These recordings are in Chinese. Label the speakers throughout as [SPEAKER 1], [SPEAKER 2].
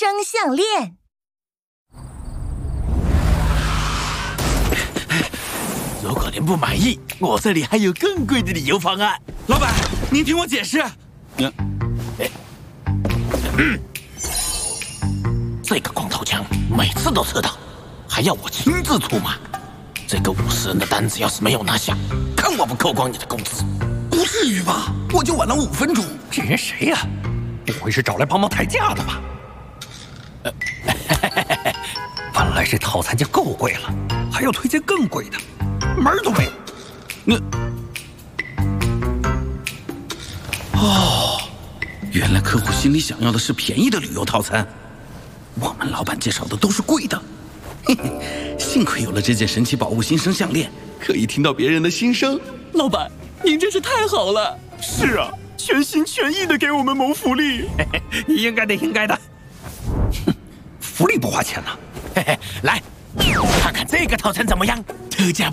[SPEAKER 1] 生项链。
[SPEAKER 2] 如果您不满意，我这里还有更贵的理由方案。
[SPEAKER 3] 老板，您听我解释。
[SPEAKER 2] 这个光头强每次都迟到，还要我亲自出马。这个50人的单子要是没有拿下，看我不扣光你的工资！
[SPEAKER 3] 不至于吧？我就晚了5分钟。
[SPEAKER 4] 这人谁呀？不会是找来帮忙抬价的吧？本来这套餐就够贵了，还要推荐更贵的，门儿都没有。
[SPEAKER 3] 原来客户心里想要的是便宜的旅游套餐，我们老板介绍的都是贵的。嘿嘿，幸亏有了这件神奇宝物新生项链，可以听到别人的心声。
[SPEAKER 2] 老板，您真是太好了！
[SPEAKER 5] 是啊，全心全意的给我们谋福利。
[SPEAKER 4] 应该的，应该的。福利不花钱呢。
[SPEAKER 2] 嘿嘿，来，看看这个套餐怎么样？特价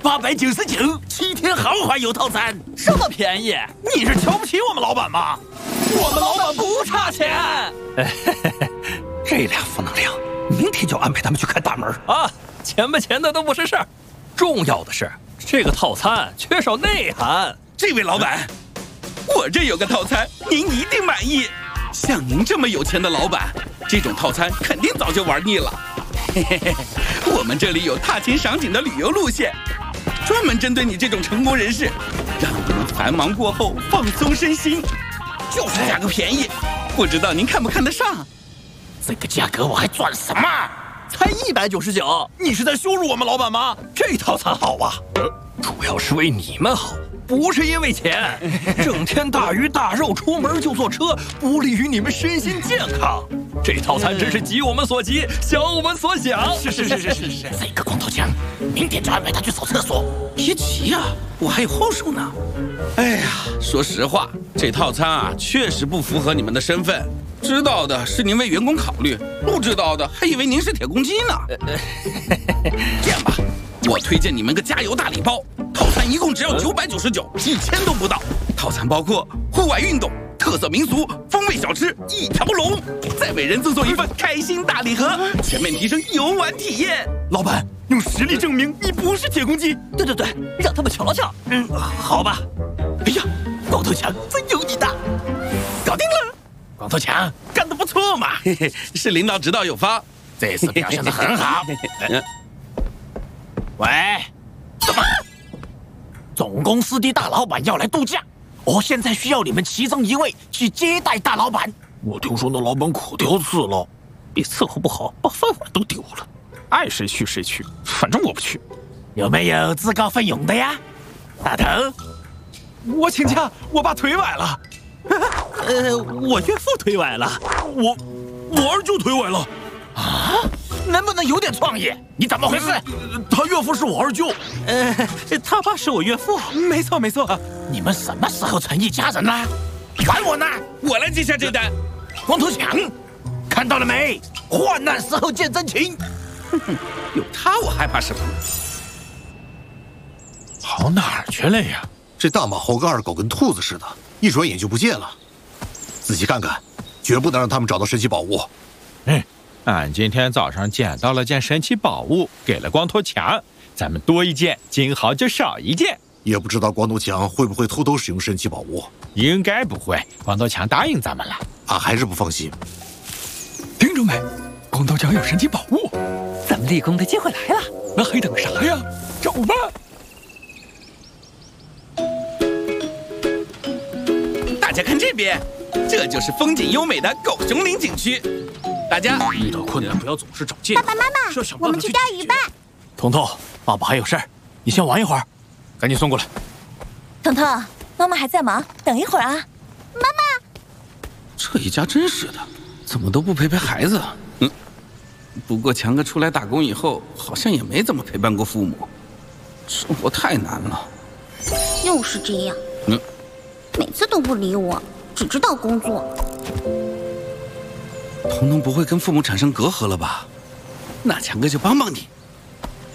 [SPEAKER 2] 899，7天豪华游套餐，
[SPEAKER 5] 这么便宜？你是瞧不起我们老板吗？我们老板不差钱。
[SPEAKER 4] 这俩负能量，明天就安排他们去看大门
[SPEAKER 5] 啊！钱不钱的都不是事儿，重要的是这个套餐缺少内涵。
[SPEAKER 3] 这位老板，我这有个套餐，您一定满意。像您这么有钱的老板，这种套餐肯定早就玩腻了。嘿嘿嘿，我们这里有踏青赏景的旅游路线，专门针对你这种成功人士，让你们繁忙过后放松身心。就是价格便宜，不知道您看不看得上？
[SPEAKER 2] 这个价格我还赚什么？
[SPEAKER 5] 才199，你是在羞辱我们老板吗？
[SPEAKER 4] 这套餐好啊，主要是为你们好，不是因为钱。整天大鱼大肉，出门就坐车，不利于你们身心健康。
[SPEAKER 5] 这套餐真是急我们所急，想我们所想。
[SPEAKER 4] 是。
[SPEAKER 2] 这个光头强，明天就安排他去扫厕所。
[SPEAKER 3] 别急呀，我还有后手呢。哎呀，说实话，这套餐啊，确实不符合你们的身份。知道的是您为员工考虑，不知道的还以为您是铁公鸡呢。这样吧，我推荐你们个加油大礼包，套餐一共只要999，1000都不到。套餐包括户外运动、特色民俗、风味小吃一条龙，再为人赠送一份开心大礼盒，全面提升游玩体验。
[SPEAKER 5] 老板，用实力证明你不是铁公鸡。
[SPEAKER 2] 对，让他们瞧瞧。
[SPEAKER 4] 好吧。
[SPEAKER 2] 哎呀，光头强真有你的，搞定了。光头强干得不错嘛，
[SPEAKER 3] 嘿嘿，是领导指导有方，
[SPEAKER 2] 这次表现得很好。喂，怎么？总公司的大老板要来度假，我现在需要你们其中一位去接待大老板。
[SPEAKER 5] 我听说那老板可挑刺了，别伺候不好，把饭碗都丢了。爱谁去谁去，反正我不去。
[SPEAKER 2] 有没有自告奋勇的呀？大头，
[SPEAKER 5] 我请假，我把腿崴了。
[SPEAKER 2] 我岳父腿崴了，
[SPEAKER 5] 我二舅腿崴了。
[SPEAKER 2] 啊？能不能有点创意？你怎么回事？
[SPEAKER 5] 他岳父是我二舅，
[SPEAKER 2] 他爸是我岳父。
[SPEAKER 5] 没错。
[SPEAKER 2] 你们什么时候成一家人了？管我呢！
[SPEAKER 3] 我来接下这单。
[SPEAKER 2] 光头强，看到了没？患难时候见真情。
[SPEAKER 3] 有他我害怕什么？
[SPEAKER 5] 跑哪儿去了呀？
[SPEAKER 6] 这大马猴跟二狗跟兔子似的，一转眼就不见了。仔细看看，绝不能让他们找到神奇宝物。
[SPEAKER 7] 俺今天早上捡到了件神奇宝物，给了光头强，咱们多一件，金豪就少一件。
[SPEAKER 6] 也不知道光头强会不会偷偷使用神奇宝物。
[SPEAKER 7] 应该不会，光头强答应咱们了。
[SPEAKER 6] 俺还是不放心。
[SPEAKER 5] 听着没？光头强有神奇宝物，
[SPEAKER 1] 咱们立功的机会来了。
[SPEAKER 5] 那还等啥呀？找吧！
[SPEAKER 3] 大家看这边，这就是风景优美的狗熊岭景区。大家
[SPEAKER 5] 遇到困难不要总是找借口。
[SPEAKER 8] 爸爸妈妈，我们去钓鱼吧。
[SPEAKER 2] 彤彤，爸爸还有事儿，你先玩一会儿，赶紧送过来。
[SPEAKER 1] 彤彤，妈妈还在忙，等一会儿啊。
[SPEAKER 8] 妈妈，
[SPEAKER 3] 这一家真是的，怎么都不陪陪孩子？不过强哥出来打工以后，好像也没怎么陪伴过父母，生活太难了。
[SPEAKER 8] 又是这样，每次都不理我，只知道工作。
[SPEAKER 3] 彤彤不会跟父母产生隔阂了吧？那强哥就帮帮你，